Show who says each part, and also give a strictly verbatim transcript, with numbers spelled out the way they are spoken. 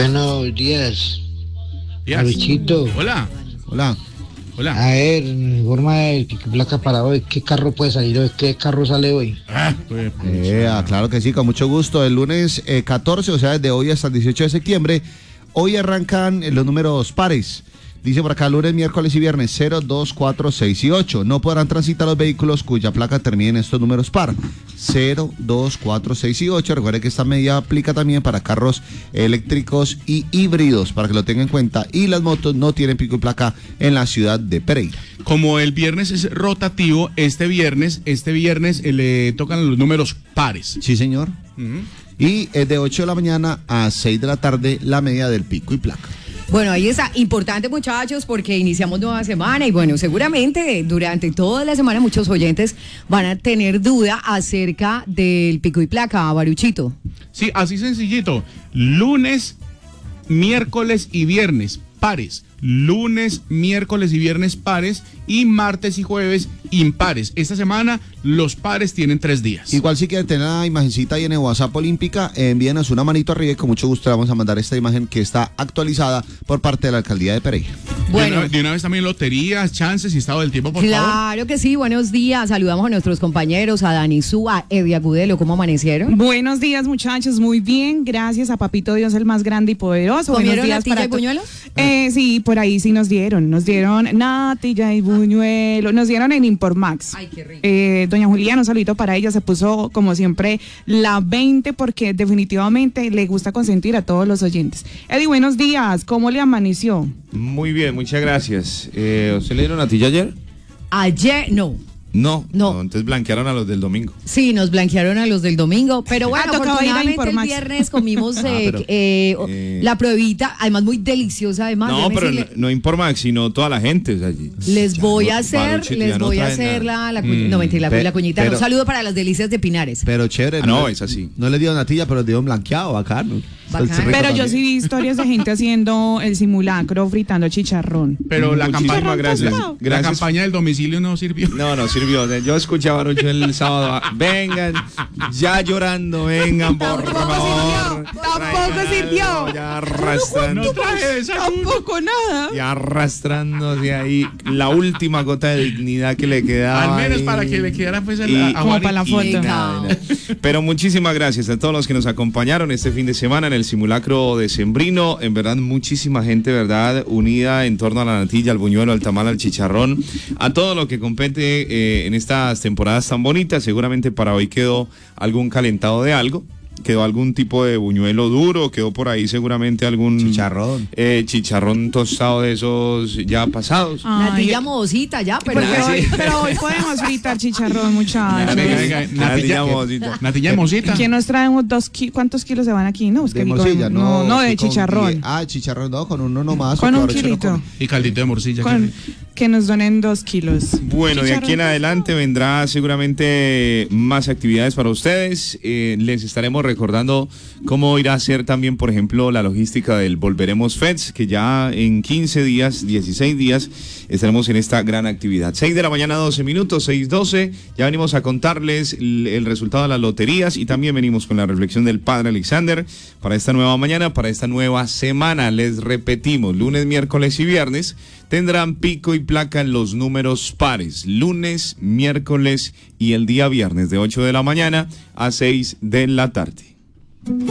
Speaker 1: Buenos días,
Speaker 2: Días.
Speaker 1: Luchito.
Speaker 2: Hola.
Speaker 3: Hola.
Speaker 2: Hola.
Speaker 1: A ver, en forma de placa para hoy, ¿qué carro puede salir hoy? ¿Qué carro sale hoy?
Speaker 2: Ah, pues,
Speaker 3: Eh, ah, claro que sí, con mucho gusto. El lunes eh, catorce, o sea, desde hoy hasta el dieciocho de septiembre, hoy arrancan eh, los números pares. Dice por acá lunes, miércoles y viernes cero, dos, cuatro, seis y ocho. No podrán transitar los vehículos cuya placa termine en estos números par. cero, dos, cuatro, seis y ocho. Recuerde que esta medida aplica también para carros eléctricos y híbridos, para que lo tengan en cuenta. Y las motos no tienen pico y placa en la ciudad de Pereira.
Speaker 2: como el viernes es rotativo, este viernes, este viernes eh, le tocan los números pares.
Speaker 3: Sí, señor.
Speaker 2: Uh-huh.
Speaker 3: Y es de ocho de la mañana a seis de la tarde la medida del pico y placa.
Speaker 4: Bueno, ahí está, importante muchachos, porque iniciamos nueva semana y bueno, seguramente durante toda la semana muchos oyentes van a tener duda acerca del pico y placa, Baruchito.
Speaker 2: Sí, así sencillito. Lunes, miércoles y viernes pares. Lunes, miércoles y viernes pares y martes y jueves impares. Esta semana los pares tienen tres días.
Speaker 3: Igual si quieren tener la imagencita ahí en el WhatsApp Olímpica, eh, envíenos una manito arriba y con mucho gusto le vamos a mandar esta imagen que está actualizada por parte de la Alcaldía de Pereira.
Speaker 4: Bueno,
Speaker 2: de, una, de una vez también loterías, chances y estado del tiempo, por
Speaker 4: claro
Speaker 2: favor.
Speaker 4: Claro que sí, buenos días. Saludamos a nuestros compañeros, a Dani Su, a Eddie Agudelo. ¿Cómo amanecieron?
Speaker 5: Buenos días, muchachos. Muy bien, gracias a Papito Dios, el más grande y poderoso.
Speaker 4: ¿Comieron
Speaker 5: Buenos días
Speaker 4: natilla
Speaker 5: para
Speaker 4: y buñuelos?
Speaker 5: Eh, sí, por ahí sí nos dieron. Nos dieron natilla y buñuelo. Nos dieron en Impormax.
Speaker 4: Ay, qué rico.
Speaker 5: Eh, doña Juliana, un saludito para ella. Se puso, como siempre, la veinte porque definitivamente le gusta consentir a todos los oyentes. Eddie, buenos días. ¿Cómo le amaneció?
Speaker 6: Muy bien, muchas gracias. Eh, ¿Usted le dieron natilla ayer?
Speaker 4: Ayer, no.
Speaker 6: No,
Speaker 4: No.
Speaker 6: no. Entonces blanquearon a los del domingo.
Speaker 4: Sí, nos blanquearon a los del domingo, pero bueno,
Speaker 5: Ah, tocaba ir a
Speaker 4: afortunadamente el
Speaker 5: Impormax.
Speaker 4: viernes comimos eh,
Speaker 6: Ah, pero,
Speaker 4: eh,
Speaker 6: eh,
Speaker 4: la pruebita, además muy deliciosa, además.
Speaker 6: No,
Speaker 4: déjeme
Speaker 6: pero
Speaker 4: decirle,
Speaker 6: no, no Impormax, sino toda la gente. O sea,
Speaker 4: les
Speaker 6: ya
Speaker 4: voy
Speaker 6: no-
Speaker 4: a hacer,
Speaker 6: Baruchito
Speaker 4: les
Speaker 6: ya no
Speaker 4: voy a
Speaker 6: trae
Speaker 4: hacer
Speaker 6: nada.
Speaker 4: la, la cuñita,
Speaker 6: Mm,
Speaker 4: no mentira, la,
Speaker 3: pe-
Speaker 4: la cuñita,
Speaker 3: pero-
Speaker 4: un saludo para las delicias de Pinares.
Speaker 3: Pero chévere.
Speaker 6: Ah, no, es así.
Speaker 3: No le dieron natilla, pero le dieron blanqueado, bacano.
Speaker 4: Bacano.
Speaker 3: Es rico
Speaker 5: Pero yo
Speaker 3: también.
Speaker 5: sí vi historias de gente haciendo el simulacro fritando chicharrón.
Speaker 2: Pero la
Speaker 6: Muchísimas
Speaker 2: campaña,
Speaker 6: gracias.
Speaker 2: la,
Speaker 6: Gracias.
Speaker 2: la campaña del domicilio no sirvió.
Speaker 6: No, no sirvió. Yo escuché a Barucho el sábado. Vengan, ya llorando, vengan, por
Speaker 5: Tampoco
Speaker 6: favor.
Speaker 5: sirvió, tampoco
Speaker 6: Traigan
Speaker 5: sirvió.
Speaker 6: algo, Ya arrastrando.
Speaker 2: No traje desayuno.
Speaker 5: Tampoco nada.
Speaker 6: Y arrastrándose ahí la última gota de dignidad que le quedaba.
Speaker 2: Al menos
Speaker 6: ahí.
Speaker 2: para que le quedara pues el,
Speaker 6: Y-
Speaker 2: a, a
Speaker 5: Como
Speaker 2: Juan-
Speaker 5: para la
Speaker 6: Y
Speaker 5: foto.
Speaker 6: nada, nada. Pero muchísimas gracias a todos los que nos acompañaron este fin de semana en el simulacro decembrino. En verdad, muchísima gente, ¿verdad? Unida en torno a la natilla, al buñuelo, al tamal, al chicharrón, a todo lo que compete eh, en estas temporadas tan bonitas. Seguramente para hoy quedó algún calentado de algo. Quedó algún tipo de buñuelo duro, quedó por ahí seguramente algún
Speaker 3: Chicharrón.
Speaker 6: eh, chicharrón tostado de esos ya pasados.
Speaker 5: Ay,
Speaker 4: Natilla modosita ya, pero
Speaker 5: porque
Speaker 6: Nah,
Speaker 5: hoy,
Speaker 6: sí.
Speaker 5: pero hoy podemos fritar chicharrón, muchachos.
Speaker 2: Venga, venga,
Speaker 6: Natilla
Speaker 2: natilla,
Speaker 6: mosita.
Speaker 2: natilla mosita.
Speaker 5: ¿Quién nos trae unos dos kilos? ¿Cuántos kilos se van aquí? No, es que
Speaker 3: De
Speaker 5: digo,
Speaker 3: morcilla,
Speaker 5: no,
Speaker 3: no.
Speaker 5: no, de
Speaker 3: que con
Speaker 5: chicharrón.
Speaker 3: die- Ah, chicharrón, no, con uno nomás.
Speaker 5: Con
Speaker 3: porque
Speaker 5: un
Speaker 3: Barucho no
Speaker 5: kilito.
Speaker 3: come.
Speaker 2: Y caldito de morcilla.
Speaker 5: Con, que nos donen dos kilos.
Speaker 6: Bueno, de aquí en adelante vendrá seguramente más actividades para ustedes. Eh, les estaremos recordando cómo irá a ser también, por ejemplo, la logística del Volveremos Feds, que ya en quince días, dieciséis días, estaremos en esta gran actividad. seis de la mañana, doce minutos, seis doce. Ya venimos a contarles el, el resultado de las loterías y también venimos con la reflexión del padre Alexander para esta nueva mañana, para esta nueva semana. Les repetimos, lunes, miércoles y viernes tendrán pico y placa en los números pares. Lunes, miércoles y el día viernes de ocho de la mañana a seis de la tarde.